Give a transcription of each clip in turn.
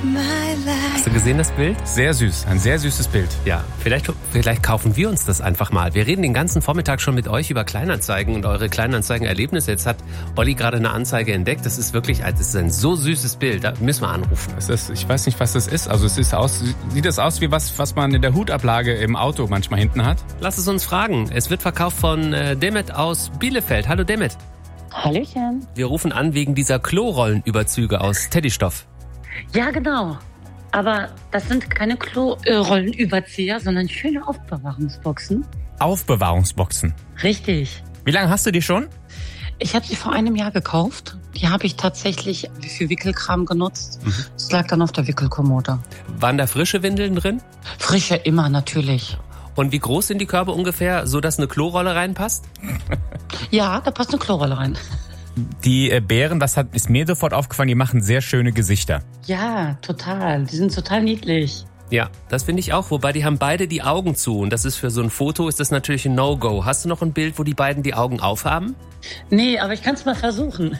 Hast du gesehen, das Bild? Sehr süß, ein sehr süßes Bild. Ja, vielleicht kaufen wir uns das einfach mal. Wir reden den ganzen Vormittag schon mit euch über Kleinanzeigen und eure Kleinanzeigen-Erlebnisse. Jetzt hat Olli gerade eine Anzeige entdeckt. Das ist ein so süßes Bild. Da müssen wir anrufen. Ich weiß nicht, was das ist. Also sieht das aus wie was man in der Hutablage im Auto manchmal hinten hat? Lass es uns fragen. Es wird verkauft von Demet aus Bielefeld. Hallo Demet. Hallöchen. Wir rufen an wegen dieser Klorollenüberzüge aus Teddystoff. Ja, genau. Aber das sind keine Klorollenüberzieher, sondern schöne Aufbewahrungsboxen. Aufbewahrungsboxen? Richtig. Wie lange hast du die schon? Ich habe sie vor einem Jahr gekauft. Die habe ich tatsächlich für Wickelkram genutzt. Es lag dann auf der Wickelkommode. Waren da frische Windeln drin? Frische immer, natürlich. Und wie groß sind die Körbe ungefähr, so dass eine Klorolle reinpasst? Ja, da passt eine Klorolle rein. Die Bären, ist mir sofort aufgefallen, die machen sehr schöne Gesichter. Ja, total. Die sind total niedlich. Ja, das finde ich auch. Wobei die haben beide die Augen zu. Und das ist für so ein Foto ist das natürlich ein No-Go. Hast du noch ein Bild, wo die beiden die Augen aufhaben? Nee, aber ich kann es mal versuchen.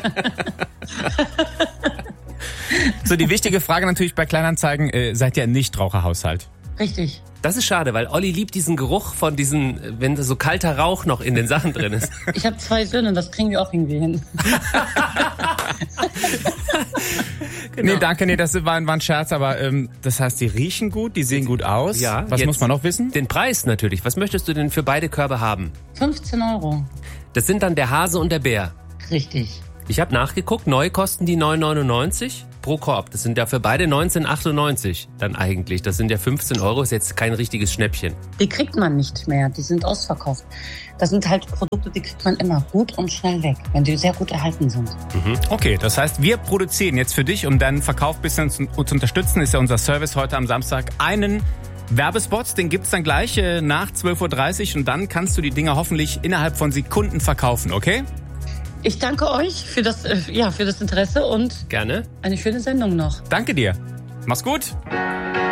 So, die wichtige Frage natürlich bei Kleinanzeigen, seid ihr ein Nichtraucherhaushalt? Richtig. Das ist schade, weil Olli liebt diesen Geruch von wenn so kalter Rauch noch in den Sachen drin ist. Ich habe 2 Söhne, das kriegen wir auch irgendwie hin. Genau. Nee, danke, das war ein Scherz, aber das heißt, die riechen gut, die sehen gut aus. Ja, was muss man noch wissen? Den Preis natürlich. Was möchtest du denn für beide Körbe haben? 15 €. Das sind dann der Hase und der Bär. Richtig. Ich habe nachgeguckt, neu kosten die 9,99 pro Korb. Das sind ja für beide 19,98 dann eigentlich. Das sind ja 15 €, ist jetzt kein richtiges Schnäppchen. Die kriegt man nicht mehr, die sind ausverkauft. Das sind halt Produkte, die kriegt man immer gut und schnell weg, wenn die sehr gut erhalten sind. Okay, das heißt, wir produzieren jetzt für dich, um deinen Verkauf ein bisschen zu unterstützen, ist ja unser Service heute am Samstag, einen Werbespot, den gibt's dann gleich nach 12:30 Uhr und dann kannst du die Dinger hoffentlich innerhalb von Sekunden verkaufen, okay? Ich danke euch für das Interesse und gerne eine schöne Sendung noch. Danke dir. Mach's gut.